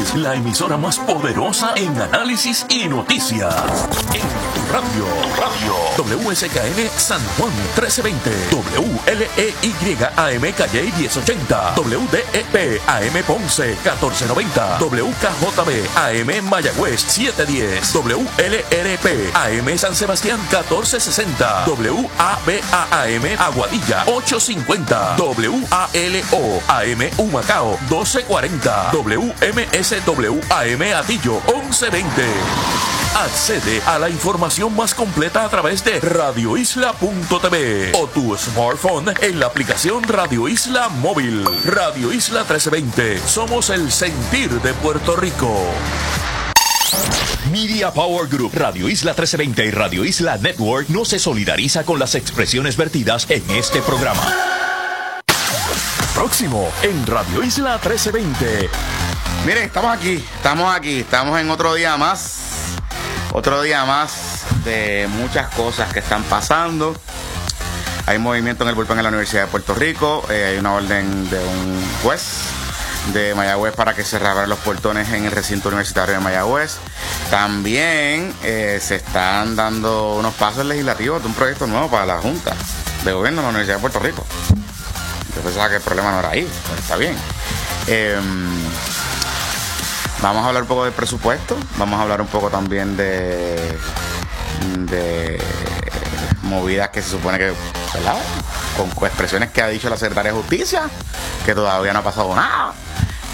la emisora más poderosa en análisis y noticias. En tu radio, WSKN San Juan 1320, WLEY AM Calle 1080, WDEP AM Ponce 1490, WKJB AM Mayagüez 710, WLRP AM San Sebastián 1460, WABA AM Aguadilla 850, WALO AM Humacao 1240, WMSW AM Atillo 1120. Accede a la información más completa a través de radioisla.tv o tu smartphone en la aplicación Radio Isla Móvil. Radio Isla 1320. Somos el sentir de Puerto Rico. Media Power Group, Radio Isla 1320 y Radio Isla Network no se solidariza con las expresiones vertidas en este programa. Próximo en Radio Isla 1320. Mire, estamos en otro día más. Otro día más de muchas cosas que están pasando. Hay movimiento en el bullpen en la Universidad de Puerto Rico. Hay una orden de un juez de Mayagüez para que se reabran los portones en el recinto universitario de Mayagüez. También se están dando unos pasos legislativos de un proyecto nuevo para la Junta de Gobierno de la Universidad de Puerto Rico. Yo pensaba que el problema no era ahí, pero está bien. Vamos a hablar un poco del presupuesto. Vamos a hablar un poco también de movidas que se supone que, ¿verdad? Con expresiones que ha dicho la Secretaria de Justicia, que todavía no ha pasado nada.